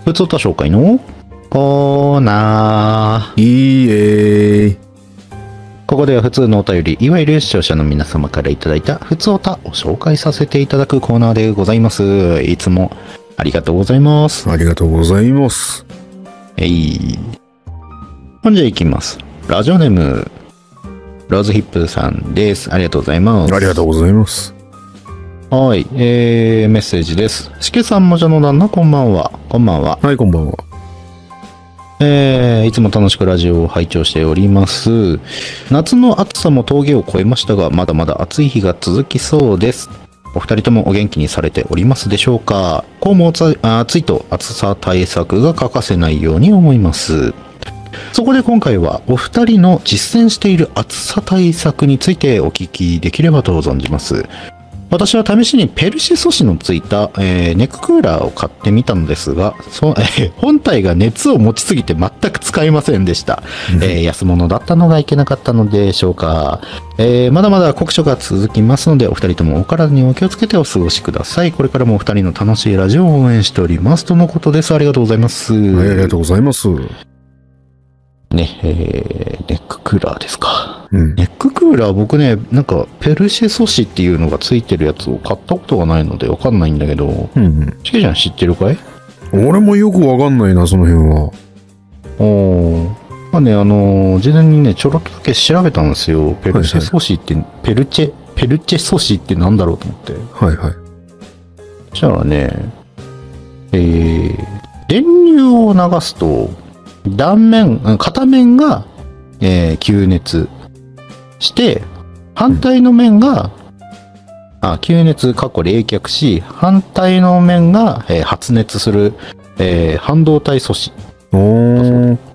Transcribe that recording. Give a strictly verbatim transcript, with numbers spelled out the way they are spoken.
ふつおた紹介のコーナー。 いいえー。 ここでは普通のお便り、いわゆる視聴者の皆様からいただいたふつおたを紹介させていただくコーナーでございます。いつもありがとうございます。 ありがとうございます。 えい。ほんじゃいきます。ラジオネーム、ローズヒップさんです。ありがとうございます。 ありがとうございます。 はい、えー、メッセージです。しけさんもじゃの旦那、こんばんは。こんばんは。 はい、こんばんは。 えー、いつも楽しくラジオを拝聴しております。夏の暑さも峠を越えましたが、まだまだ暑い日が続きそうです。お二人ともお元気にされておりますでしょうか。こうも暑いと暑さ対策が欠かせないように思います。そこで今回はお二人の実践している暑さ対策についてお聞きできればと存じます。私は試しにペルシャ素子のついた、えー、ネッククーラーを買ってみたのですが、そえー、本体が熱を持ちすぎて全く使えませんでした。えー、安物だったのがいけなかったのでしょうか。えー、まだまだ酷暑が続きますので、お二人ともお体にお気をつけてお過ごしください。これからもお二人の楽しいラジオを応援しております。とのことです。ありがとうございます。 はい、ありがとうございます。 ね、えー、ネッククーラーですか。 うん、 ネッククーラー僕ね、なんかペルシェ素子っていうのがついてるやつを買ったことがないのでわかんないんだけど、 うんうん、 チケちゃん知ってるかい？ 俺もよくわかんないな、その辺は。 おー。まあね、あのー、事前にね、ちょろっとだけ調べたんですよ。ペルシェ素子って、はいはい、ペルチェ、ペルチェ素子ってなんだろうと思って。 はいはい。 そしたらね、えー、練乳を流すと、断面、片面が、えー、吸熱して、反対の面が、うん、あ、吸熱、過去冷却し、反対の面が、えー、発熱する、えー、半導体素子。 おー。